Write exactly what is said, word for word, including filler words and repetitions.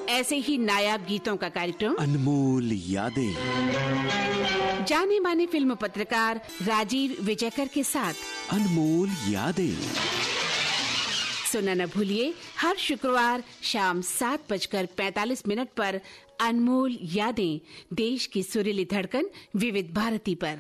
ऐसे ही नायाब गीतों का कार्यक्रम अनमोल यादें, जाने माने फिल्म पत्रकार राजीव विजयकर के साथ अनमोल यादें सुनना न भूलिए हर शुक्रवार शाम सात बजकर पैंतालीस मिनट पर अनमोल यादें, देश की सुरीली धड़कन विविध भारती पर।